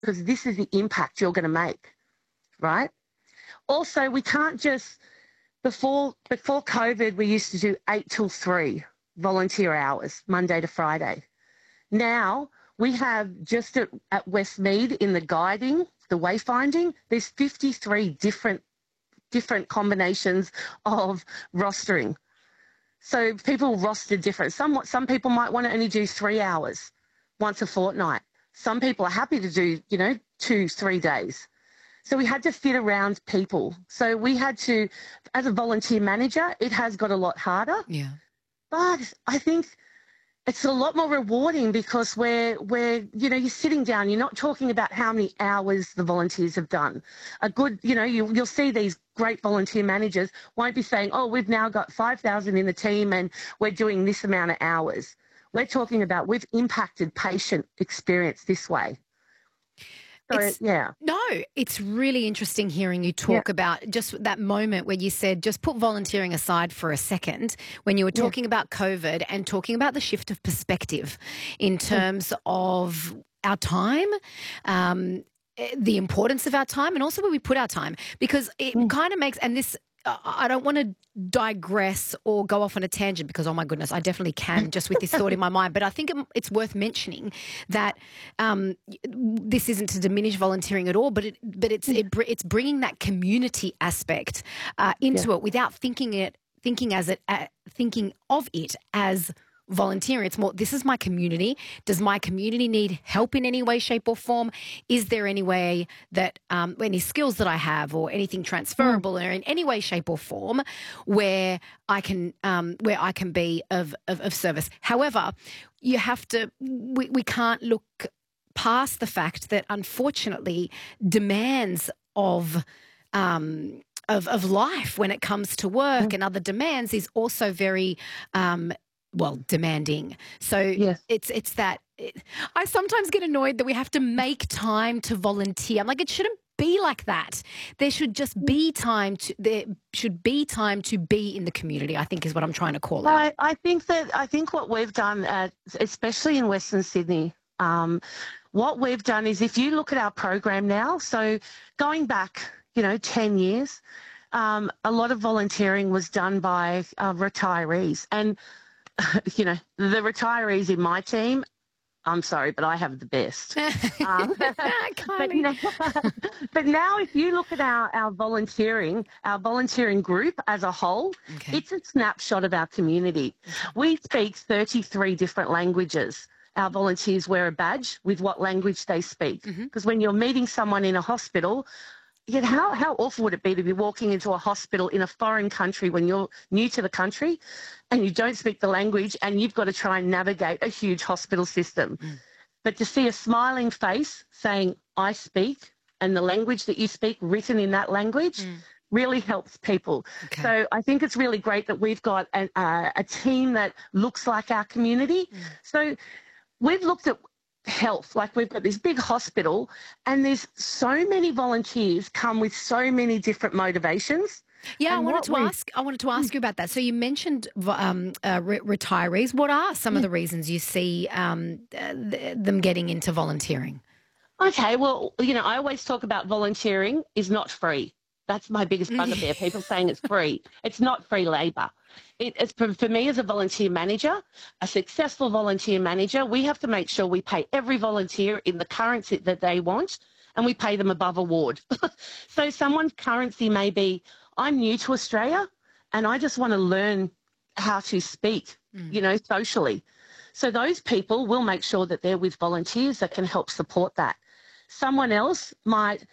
because this is the impact you're going to make, right? Also, we can't just, before COVID, we used to do 8 till 3 volunteer hours, Monday to Friday. Now we have just at Westmead in the guiding, the wayfinding, there's 53 different combinations of rostering. So people roster different. Some people might want to only do 3 hours once a fortnight. Some people are happy to do, 2-3 days. So we had to fit around people. So we had to, as a volunteer manager, it has got a lot harder. Yeah. But I think it's a lot more rewarding because we're you're sitting down, you're not talking about how many hours the volunteers have done. A good, you'll see these great volunteer managers won't be saying, oh, we've now got 5,000 in the team and we're doing this amount of hours. We're talking about we've impacted patient experience this way. So, No, it's really interesting hearing you talk about just that moment where you said just put volunteering aside for a second when you were talking about COVID and talking about the shift of perspective in terms of our time, the importance of our time and also where we put our time, because it kind of makes, and this, I don't want to digress or go off on a tangent because, oh my goodness, I definitely can just with this thought in my mind. But I think it's worth mentioning that this isn't to diminish volunteering at all, but it's bringing that community aspect into it without thinking of it as volunteering. It's more, this is my community. Does my community need help in any way, shape or form? Is there any way that any skills that I have or anything transferable or in any way, shape or form where I can be of service? However, you have to, we can't look past the fact that unfortunately demands of life when it comes to work and other demands is also very demanding. So it's that I sometimes get annoyed that we have to make time to volunteer. I'm like, it shouldn't be like that. There should just be time to be in the community, I think is what I'm trying to call it. I think what we've done, especially in Western Sydney, what we've done is if you look at our program now, so going back, 10 years, a lot of volunteering was done by retirees. And the retirees in my team, I'm sorry, but I have the best. But now if you look at our volunteering group as a whole, it's a snapshot of our community. We speak 33 different languages. Our volunteers wear a badge with what language they speak. Because when you're meeting someone in a hospital, how awful would it be to be walking into a hospital in a foreign country when you're new to the country and you don't speak the language and you've got to try and navigate a huge hospital system. But to see a smiling face saying, I speak, and the language that you speak written in that language really helps people. So I think it's really great that we've got a team that looks like our community. So we've looked at health, like we've got this big hospital and there's so many volunteers come with so many different motivations. Yeah, I wanted to ask you about that. So you mentioned retirees. What are some of the reasons you see them getting into volunteering? Okay, well, I always talk about volunteering is not free. That's my biggest bugbear. People saying it's free. It's not free labour. It's for me as a volunteer manager, a successful volunteer manager, we have to make sure we pay every volunteer in the currency that they want and we pay them above award. So someone's currency may be, I'm new to Australia and I just want to learn how to speak, socially. So those people will make sure that they're with volunteers that can help support that. Someone else might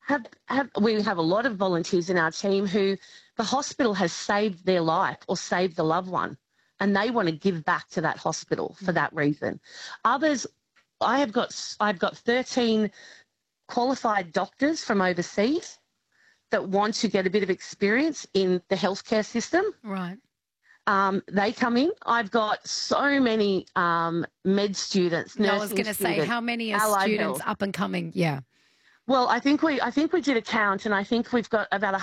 we have a lot of volunteers in our team who the hospital has saved their life or saved the loved one and they want to give back to that hospital for that reason. Others, I've got 13 qualified doctors from overseas that want to get a bit of experience in the healthcare system. Right. They come in. I've got so many med students, nursing I was going to say, how many are students up and coming? Yeah. Well, I think we did a count, and I think we've got about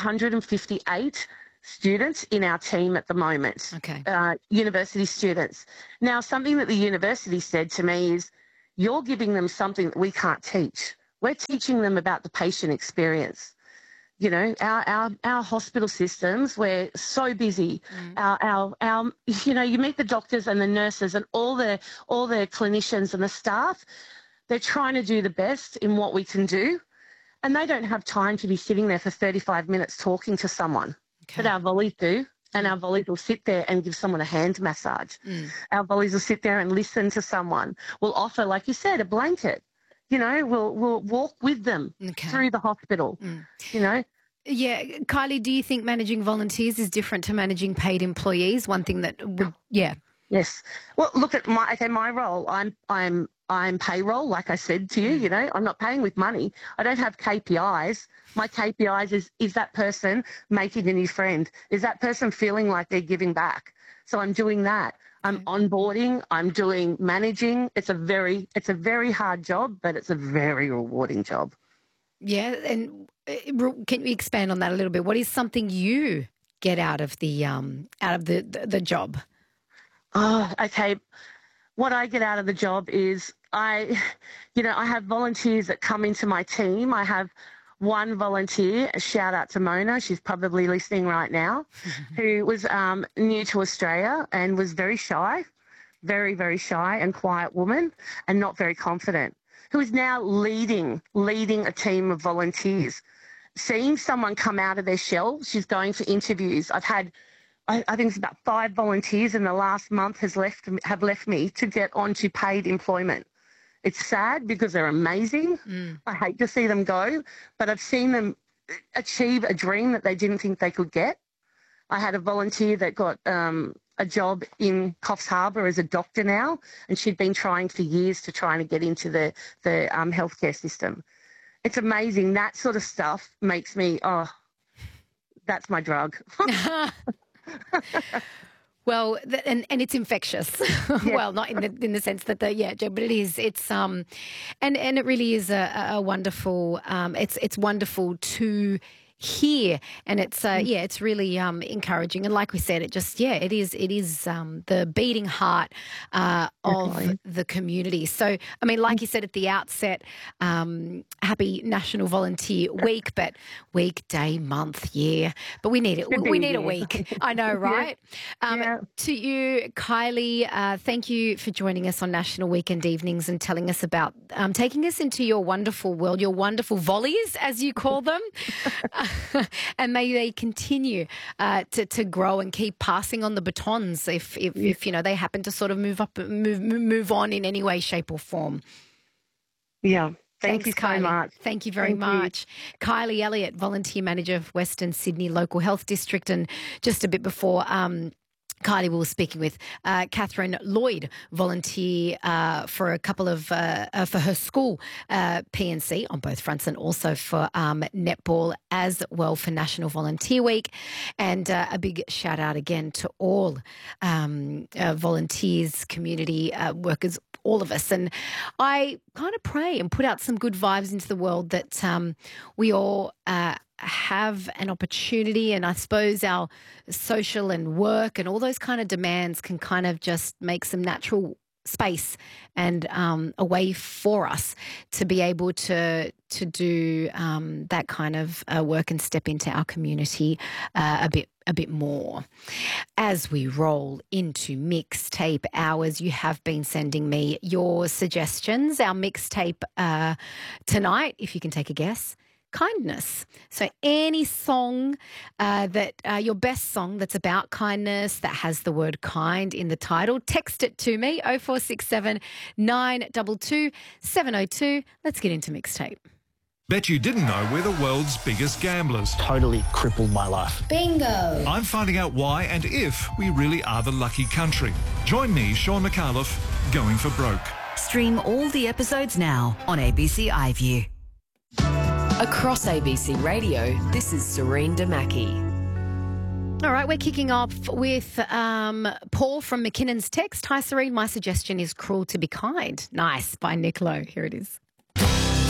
158 students in our team at the moment. Okay. University students. Now, something that the university said to me is, you're giving them something that we can't teach. We're teaching them about the patient experience. You know, our hospital systems, we're so busy. You know, you meet the doctors and the nurses and all the clinicians and the staff. They're trying to do the best in what we can do, and they don't have time to be sitting there for 35 minutes talking to someone. Okay. But our volleys do, and our volleys will sit there and give someone a hand massage. Our volleys will sit there and listen to someone. We'll offer, like you said, a blanket. You know, we'll walk with them through the hospital, you know. Yeah. Kylie, do you think managing volunteers is different to managing paid employees? One thing that would, Yes. Well, look at my role. I'm payroll, like I said to you, you know, I'm not paying with money. I don't have KPIs. My KPIs is that person making a new friend? Is that person feeling like they're giving back? So I'm doing that. I'm onboarding, I'm doing managing. It's a very hard job, but it's a very rewarding job. Yeah, and can you expand on that a little bit? What is something you get out of the job? Oh, okay. What I get out of the job is I have volunteers that come into my team. I have one volunteer, a shout out to Mona, she's probably listening right now, who was new to Australia and was very shy, very, very shy and quiet woman and not very confident, who is now leading a team of volunteers. Seeing someone come out of their shell, she's going for interviews. I've had, I think it's about 5 volunteers in the last month have left me to get onto paid employment. It's sad because they're amazing. I hate to see them go, but I've seen them achieve a dream that they didn't think they could get. I had a volunteer that got a job in Coffs Harbour as a doctor now, and she'd been trying for years to try and get into the healthcare system. It's amazing. That sort of stuff makes me, that's my drug. Well, and it's infectious. Yeah. Well, not in the sense that but it is. It's and it really is a wonderful. It's wonderful to hear, and it's it's really encouraging. And like we said, it is the beating heart of the community. So I mean, like you said at the outset, happy National Volunteer Week, but week, day, month, year. But we need it. We need a week. I know, right? To you, Kylie, thank you for joining us on National Weekend Evenings and telling us about taking us into your wonderful world, your wonderful volleys, as you call them. And may they continue to grow and keep passing on the batons if you know they happen to sort of move on in any way, shape, or form. Yeah. Thanks, Thank you Kylie. so much. Thank you very much. Kylie Elliott, Volunteer Manager of Western Sydney Local Health District, and just a bit before Kylie, we were speaking with Catherine Lloyd, volunteer for a couple of for her school PNC on both fronts, and also for netball as well for National Volunteer Week. And a big shout out again to all volunteers, community workers, all of us. And I kind of pray and put out some good vibes into the world that we all have an opportunity, and I suppose our social and work and all those kind of demands can kind of just make some natural space and a way for us to be able to do that kind of work and step into our community a bit more. As we roll into mixtape hours, you have been sending me your suggestions. Our mixtape tonight, if you can take a guess, kindness. So any song that your best song that's about kindness, that has the word kind in the title, text it to me, 0467 922 702. Let's get into mixtape. Bet you didn't know we're the world's biggest gamblers. Totally crippled my life. Bingo. I'm finding out why and if we really are the lucky country. Join me, Sean McAuliffe, Going for Broke. Stream all the episodes now on ABC iView. Across ABC Radio, this is Serene Damaki. All right, we're kicking off with Paul from McKinnon's text. Hi, Serene. My suggestion is Cruel to Be Kind. Nice, by Nick Lowe. Here it is.